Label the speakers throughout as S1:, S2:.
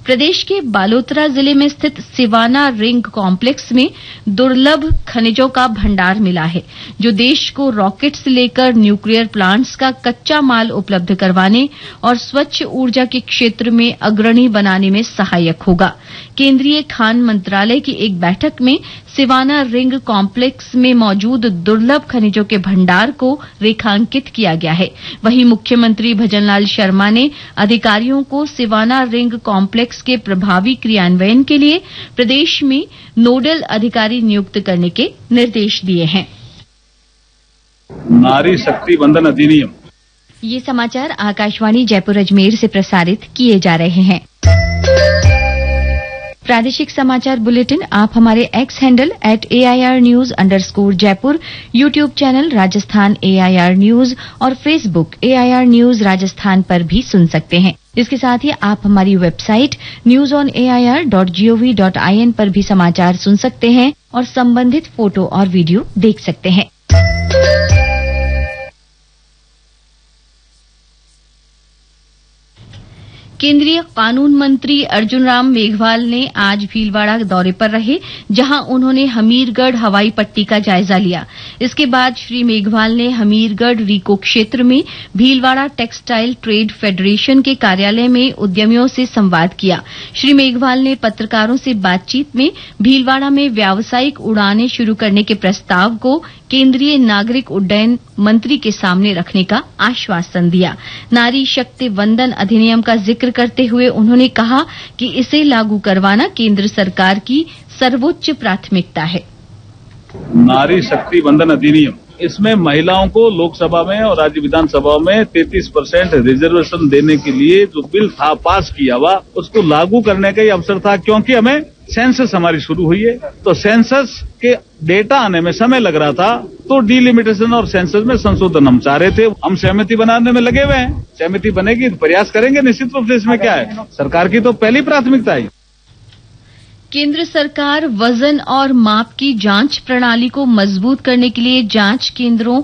S1: प्रदेश के बालोतरा जिले में स्थित सिवाना रिंग कॉम्प्लेक्स में दुर्लभ खनिजों का भंडार मिला है, जो देश को रॉकेट से लेकर न्यूक्लियर प्लांट्स का कच्चा माल उपलब्ध करवाने और स्वच्छ ऊर्जा के क्षेत्र में अग्रणी बनाने में सहायक होगा। केंद्रीय खान मंत्रालय की एक बैठक में सिवाना रिंग कॉम्प्लेक्स में मौजूद दुर्लभ खनिजों के भंडार को रेखांकित किया गया है। वहीं मुख्यमंत्री भजनलाल शर्मा ने अधिकारियों को सिवाना रिंग कॉम्प्लेक्स के प्रभावी क्रियान्वयन के लिए प्रदेश में नोडल अधिकारी नियुक्त करने के निर्देश दिए हैं।
S2: नारी शक्ति वंदन अधिनियम।
S1: ये समाचार आकाशवाणी जयपुर अजमेर से प्रसारित किए जा रहे हैं। प्रादेशिक समाचार बुलेटिन आप हमारे x handle @AIRnews_Jaipur, YouTube channel Rajasthan AIR news और फेसबुक AIR न्यूज राजस्थान पर भी सुन सकते हैं। इसके साथ ही आप हमारी वेबसाइट newsonair.gov.in पर भी समाचार सुन सकते हैं और संबंधित फोटो और वीडियो देख सकते हैं। केंद्रीय कानून मंत्री अर्जुन राम मेघवाल ने आज भीलवाड़ा दौरे पर रहे, जहां उन्होंने हमीरगढ़ हवाई पट्टी का जायजा लिया। इसके बाद श्री मेघवाल ने हमीरगढ़ रीको क्षेत्र में भीलवाड़ा टेक्सटाइल ट्रेड फेडरेशन के कार्यालय में उद्यमियों से संवाद किया। श्री मेघवाल ने पत्रकारों से बातचीत में भीलवाड़ा में व्यावसायिक उड़ानें शुरू करने के प्रस्ताव को केंद्रीय नागरिक उड्डयन मंत्री के सामने रखने का आश्वासन दिया। नारी शक्ति वंदन अधिनियम का जिक्र करते हुए उन्होंने कहा कि इसे लागू करवाना केंद्र सरकार की सर्वोच्च प्राथमिकता है।
S2: नारी शक्ति वंदन अधिनियम, इसमें महिलाओं को लोकसभा में और राज्य विधानसभा में 33% रिजर्वेशन देने के लिए जो बिल था पास किया हुआ, उसको लागू करने का ही अवसर था, क्योंकि हमें सेंसस हमारी शुरू हुई है, तो सेंसस के डेटा आने में समय लग रहा था, तो डिलिमिटेशन और सेंसस में संशोधन हम चाह रहे थे। हम सहमति बनाने में लगे हुए हैं, सहमति बनेगी तो प्रयास करेंगे निश्चित रूप से। इसमें क्या है, सरकार की तो पहली प्राथमिकता है।
S1: केंद्र सरकार वजन और माप की जांच प्रणाली को मजबूत करने के लिए जांच केंद्रों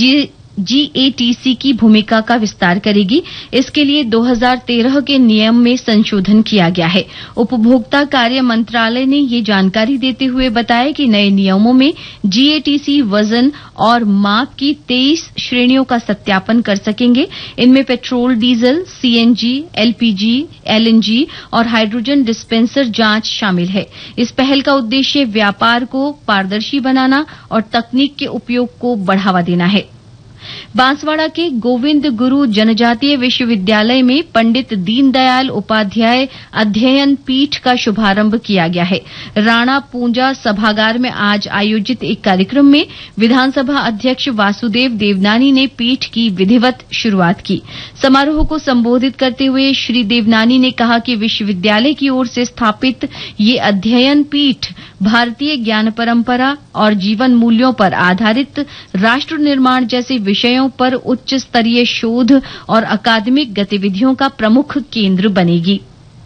S1: GATC की भूमिका का विस्तार करेगी। इसके लिए 2013 के नियम में संशोधन किया गया है। उपभोक्ता कार्य मंत्रालय ने ये जानकारी देते हुए बताया कि नए नियमों में GATC वजन और माप की 23 श्रेणियों का सत्यापन कर सकेंगे। इनमें petrol, diesel, CNG, LPG, LNG और हाइड्रोजन डिस्पेंसर जांच शामिल है। इस पहल का उद्देश्य व्यापार को पारदर्शी बनाना और तकनीक के उपयोग को बढ़ावा देना है। बांसवाड़ा के गोविंद गुरु जनजातीय विश्वविद्यालय में पंडित दीनदयाल उपाध्याय अध्ययन पीठ का शुभारंभ किया गया है। राणा पूंजा सभागार में आज आयोजित एक कार्यक्रम में विधानसभा अध्यक्ष वासुदेव देवनानी ने पीठ की विधिवत शुरुआत की। समारोह को संबोधित करते हुए श्री देवनानी ने कहा कि विश्वविद्यालय की ओर से स्थापित ये अध्ययन पीठ भारतीय ज्ञान परंपरा और जीवन मूल्यों पर आधारित राष्ट्र निर्माण जैसे विषयों पर उच्च स्तरीय शोध और अकादमिक गतिविधियों का प्रमुख केंद्र बनेगी।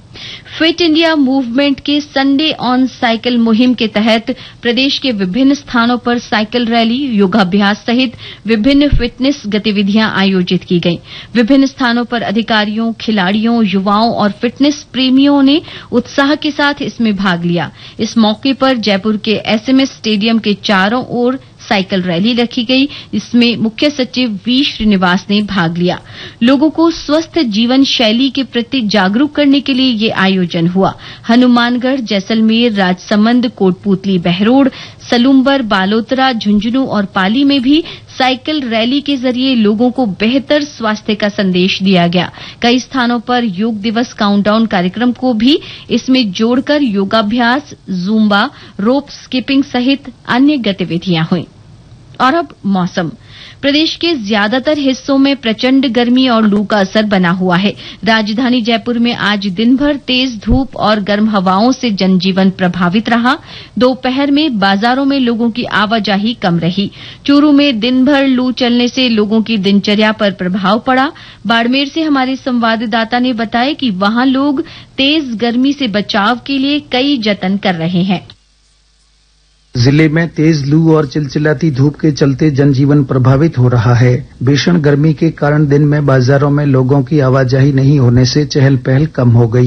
S1: फिट इंडिया मूवमेंट के संडे ऑन साइकिल मुहिम के तहत प्रदेश के विभिन्न स्थानों पर साइकिल रैली, योगाभ्यास सहित विभिन्न फिटनेस गतिविधियां आयोजित की गईं। विभिन्न स्थानों पर अधिकारियों, खिलाड़ियों, युवाओं और फिटनेस प्रेमियों ने उत्साह के साथ इसमें भाग लिया। इस मौके पर जयपुर के SMS स्टेडियम के चारों ओर साइकिल रैली रखी गई। इसमें मुख्य सचिव V श्रीनिवास ने भाग लिया। लोगों को स्वस्थ जीवन शैली के प्रति जागरूक करने के लिए ये आयोजन हुआ। हनुमानगढ़, जैसलमेर, राजसमंद, कोटपूतली, बहरोड़, सलूम्बर, बालोतरा, झुंझुनू और पाली में भी साइकिल रैली के जरिए लोगों को बेहतर स्वास्थ्य का संदेश दिया गया। कई स्थानों पर योग दिवस काउंटडाउन कार्यक्रम को भी इसमें जोड़कर योगाभ्यास, जूम्बा, रोप स्किपिंग सहित अन्य गतिविधियां हुई। और अब मौसम। प्रदेश के ज्यादातर हिस्सों में प्रचंड गर्मी और लू का असर बना हुआ है। राजधानी जयपुर में आज दिन भर तेज धूप और गर्म हवाओं से जनजीवन प्रभावित रहा। दोपहर में बाजारों में लोगों की आवाजाही कम रही। चूरू में दिन भर लू चलने से लोगों की दिनचर्या पर प्रभाव पड़ा। बाड़मेर से हमारे संवाददाता ने बताया कि वहां लोग तेज गर्मी से बचाव के लिए कई जतन कर रहे हैं।
S3: जिले में तेज लू और चिलचिलाती धूप के चलते जनजीवन प्रभावित हो रहा है। भीषण गर्मी के कारण दिन में बाजारों में लोगों की आवाजाही नहीं होने से चहल पहल कम हो गई।